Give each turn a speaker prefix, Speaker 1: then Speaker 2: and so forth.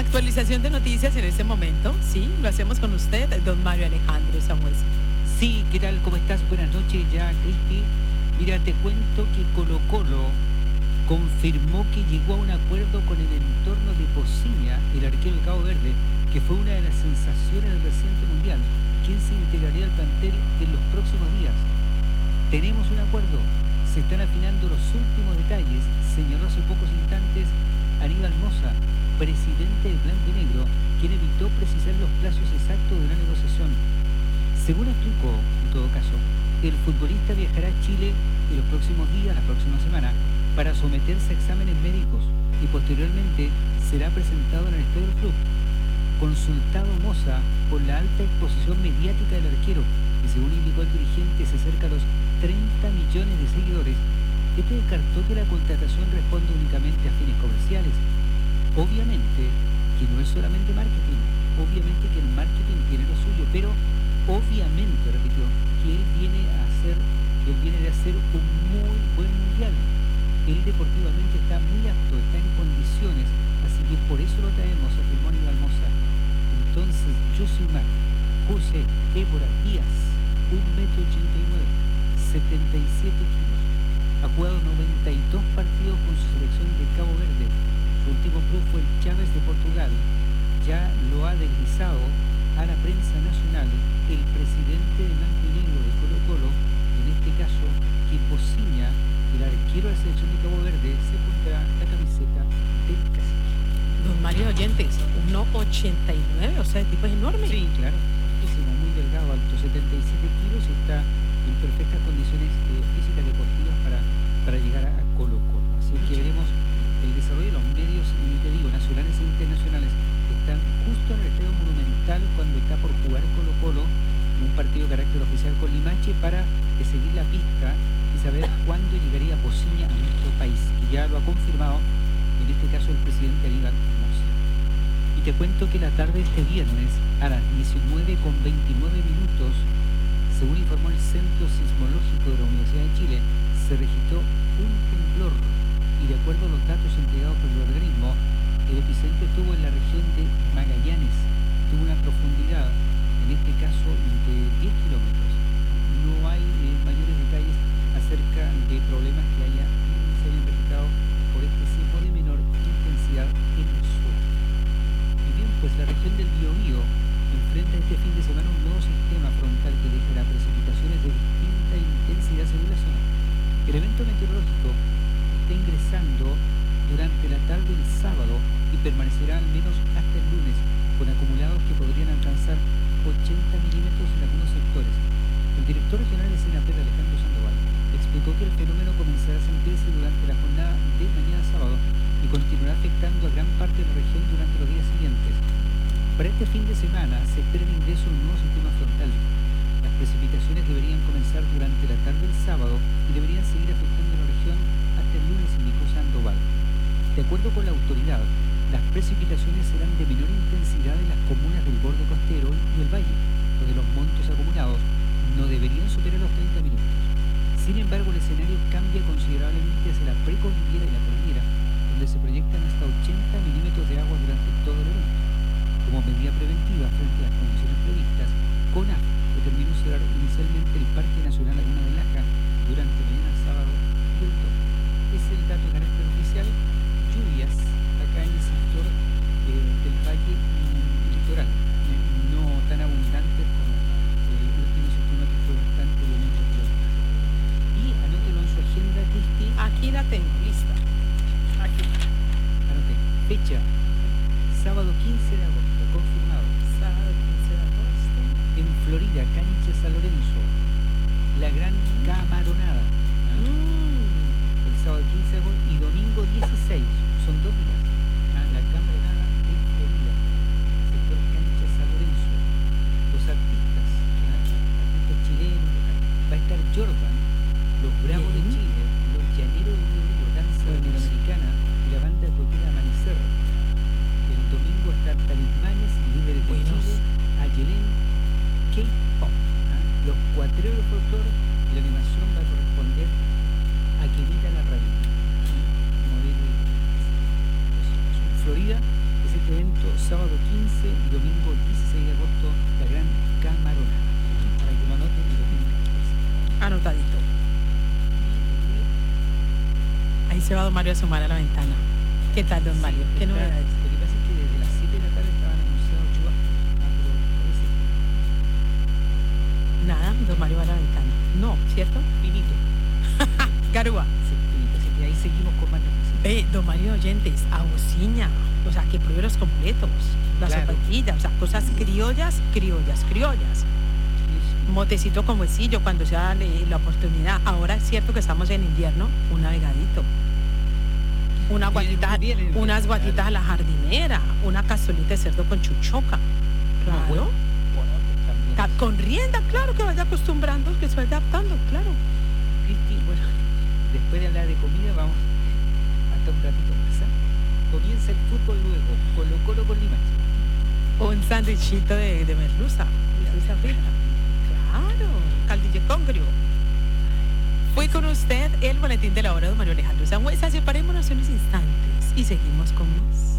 Speaker 1: Actualización de noticias en este momento. Sí, lo hacemos con usted, don Mario Alejandro Samuel.
Speaker 2: Sí, ¿qué tal? ¿Cómo estás? Buenas noches ya, Cristi. Mira, te cuento que Colo-Colo confirmó que llegó a un acuerdo con el entorno de Pociña, el arquero de Cabo Verde, que fue una de las sensaciones del reciente mundial, quien se integraría al plantel en los próximos días. Tenemos un acuerdo, se están afinando los últimos detalles, señaló hace pocos instantes Aníbal Mosa, presidente de Blanco y Negro, quien evitó precisar los plazos exactos de una negociación. Según explicó, en todo caso, el futbolista viajará a Chile en los próximos días, la próxima semana, para someterse a exámenes médicos y posteriormente será presentado en el estadio del club. Consultado Mosa por la alta exposición mediática del arquero, que según indicó el dirigente se acerca a los 30 millones de seguidores, este descartó que la contratación responde únicamente a fines comerciales. Obviamente que no es solamente marketing, obviamente que el marketing tiene lo suyo, pero obviamente, repitió, que él viene de hacer un muy buen mundial. Él deportivamente está muy apto, está en condiciones, así que por eso lo traemos, afirmó Aníbal Mosa. Entonces, Josimar José Évora Díaz, 1,89 m, 77 kilos. Ha jugado 92 partidos con su selección de Cabo Verde. Su último club fue el Chaves de Portugal. Ya lo ha deslizado a la prensa nacional el presidente de Blanco y Negro de Colo-Colo, en este caso, que Pociña, el arquero de la selección de Cabo Verde, se pondrá la camiseta del cacique.
Speaker 1: Don Mario Oyentes, 1,89, o sea, el tipo es enorme.
Speaker 2: Sí, claro, altísimo, muy delgado, alto, 77 kilos y está en perfectas condiciones físicas deportivas para llegar a Colo-Colo. Así que veremos el desarrollo de los medios, y te digo, nacionales e internacionales, están justo en el estadio Monumental cuando está por jugar Colo-Colo, un partido de carácter oficial con Limache, para seguir la pista y saber cuándo llegaría Pociña a nuestro país, que ya lo ha confirmado, en este caso el presidente Aníbal Mosa. Y te cuento que la tarde de este viernes, a las 19:29, según informó el Centro Sismológico de la Universidad de Chile, se registró un temblor y de acuerdo a los datos entregados por el organismo, el epicentro estuvo en la región de Magallanes, tuvo una profundidad, en este caso, de 10 kilómetros. No hay mayores detalles acerca de problemas que se hayan registrado por este sismo de menor intensidad en el suelo. Y bien, pues la región del Biobío enfrenta este fin de semana un nuevo sistema frontal que dejará precipitaciones de distinta intensidad según la zona. El evento meteorológico está ingresando durante la tarde del sábado y permanecerá al menos hasta el lunes, con acumulados que podrían alcanzar 80 milímetros en algunos sectores. El director regional de SENAPRED, Alejandro Sandoval, explicó que el fenómeno comenzará a sentirse durante la jornada de mañana sábado y continuará afectando a gran parte de la región durante los días siguientes. Para este fin de semana se espera el ingreso de un nuevo sistema frontal. Las precipitaciones deberían comenzar durante la tarde del sábado y deberían seguir afectando la región hasta el lunes, indicó Sandoval. De acuerdo con la autoridad, las precipitaciones serán de menor intensidad en las comunas del borde costero y el valle, donde los montos acumulados no deberían superar los 30 minutos. Sin embargo, el escenario cambia considerablemente hacia la precordillera y la cordillera, donde se proyectan hasta 80 milímetros de agua durante todo el evento. Como medida preventiva frente a las condiciones previstas, CONAF determinó cerrar inicialmente el Parque Nacional Laguna de Laja durante mañana sábado y el domingo. Es el dato de carácter oficial. Lluvias acá en el sector del valle litoral, no tan abundantes como el último sistema que fue bastante violento. Y anótelo en su agenda, Cristi.
Speaker 1: Aquí la tengo, lista. Aquí.
Speaker 2: Anote, fecha, sábado 15 de agosto, confirmado.
Speaker 1: Sábado 15 de agosto.
Speaker 2: En Florida, cancha San Lorenzo, la gran camaronada. El sábado 15 de agosto y domingo 16, son 2 días. La camaronada en Florida, sector cancha San Lorenzo. Los artistas chilenos, va a estar Jordan, los Bravos de Chile, los Llaneros de Río, danza latinoamericana y la banda coquera Amanecer. El domingo está Talismanes, líderes de Chile, Ayelén, K-Pop. Los cuatreros de folclore y la animación va a corresponder a Querida la Reina. Modelo y los evento sábado 15 y domingo 16 de agosto, la Gran Camaronada. Para que lo anoten y lo tengan.
Speaker 1: Anotadito. Ahí se va don Mario a asomar a la ventana. ¿Qué tal, don Mario? ¿Qué novedades?
Speaker 2: Lo que pasa es que desde las 7 de la tarde estaban anunciados chubascos. Pero parece
Speaker 1: Nada, don Mario va a la ventana. No, ¿cierto?
Speaker 2: finito.
Speaker 1: Garúa.
Speaker 2: Sí, finito. Así que ahí seguimos con más noticias.
Speaker 1: Don Mario oyentes, abociña, o sea, que pruebe los completos, las
Speaker 2: Claro.
Speaker 1: sopaipillas, o sea, cosas criollas. Motecito con huesillo cuando sea la oportunidad. Ahora es cierto que estamos en invierno, un navegadito. Unas guatitas a la jardinera, una cazolita de cerdo con chuchoca. Claro.
Speaker 2: También.
Speaker 1: Con rienda, claro, que vaya acostumbrando, que se vaya adaptando, claro.
Speaker 2: Cristi, bueno, después de hablar de comida, vamos hasta un ratito más. Comienza el fútbol luego, Colo-Colo con Limache.
Speaker 1: Un sándwichito de merluza. Merluza frita. Claro, caldillo congrio. Fui con usted el boletín de la hora de Mario Alejandro Sangüesa. Separémonos unos instantes y seguimos con más.